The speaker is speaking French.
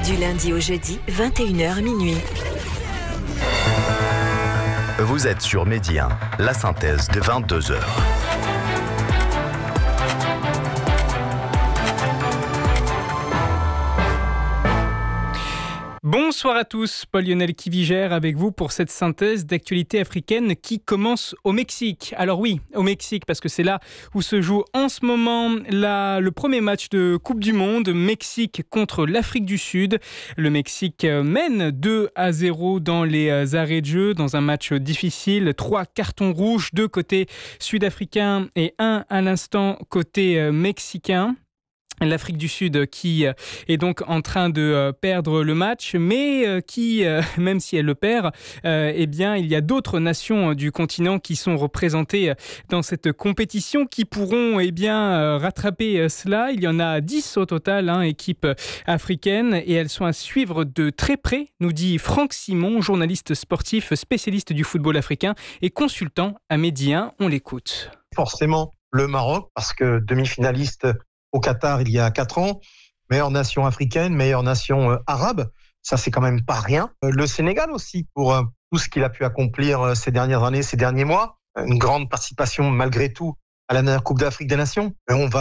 Du lundi au jeudi, 21h minuit. Vous êtes sur Midi 1, la synthèse de 22h. Bonsoir à tous, Paul-Lionel Kivigère avec vous pour cette synthèse d'actualité africaine qui commence au Mexique. Alors oui, au Mexique, parce que c'est là où se joue en ce moment le premier match de Coupe du Monde, Mexique contre l'Afrique du Sud. Le Mexique mène 2-0 dans les arrêts de jeu, dans un match difficile. 3 cartons rouges, 2 côté sud-africain et 1 à l'instant côté mexicain. L'Afrique du Sud qui est donc en train de perdre le match, mais qui, même si elle le perd, eh bien, il y a d'autres nations du continent qui sont représentées dans cette compétition qui pourront rattraper cela. Il y en a 10 au total, équipes africaines, et elles sont à suivre de très près, nous dit Franck Simon, journaliste sportif, spécialiste du football africain et consultant à Midi 1. On l'écoute. Forcément, le Maroc, parce que demi-finaliste au Qatar il y a 4 ans, meilleure nation africaine, meilleure nation arabe, ça c'est quand même pas rien. Le Sénégal aussi, pour tout ce qu'il a pu accomplir ces dernières années, ces derniers mois, une grande participation malgré tout à la dernière Coupe d'Afrique des Nations. On va